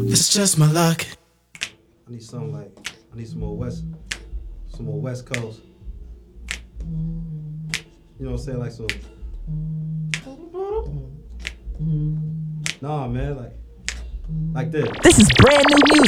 It's just my luck. I need something like, I need some more West Coast. You know what I'm saying? Like some. Nah, man, like this. This is brand new music